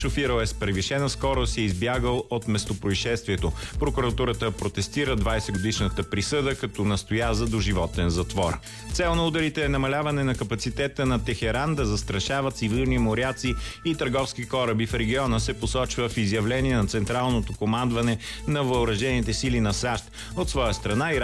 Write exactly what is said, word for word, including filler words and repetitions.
Шофирал е с превишена скорост и избягал от местопроизшествието. Прокуратурата протестира двайсетгодишната присъда, като настоя за доживотен затвор. Цел на ударите е намаляване на капацитета на Техеран да застрашават цивилни моряци и търговски кораби в региона, се посочва в изявление на Централното командване на въоръжените сили на САЩ. От своя страна